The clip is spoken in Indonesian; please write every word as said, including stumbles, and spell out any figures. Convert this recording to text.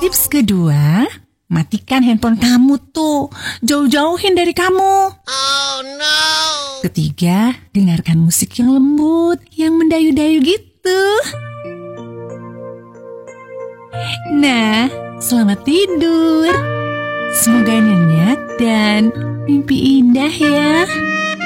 Tips kedua, matikan handphone kamu tuh. Jauh-jauhin dari kamu. Oh no. Ketiga, dengarkan musik yang lembut, yang mendayu-dayu gitu. Nah, selamat tidur. Semoga nyenyak dan mimpi indah ya.